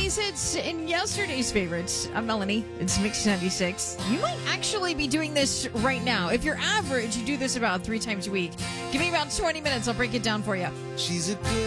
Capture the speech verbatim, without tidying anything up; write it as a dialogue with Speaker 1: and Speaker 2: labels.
Speaker 1: today's hits and yesterday's favorites. I'm Melanie. It's Mix ninety-six. You might actually be doing this right now. If you're average, you do this about three times a week. Give me about twenty minutes. I'll break it down for you.
Speaker 2: She's a good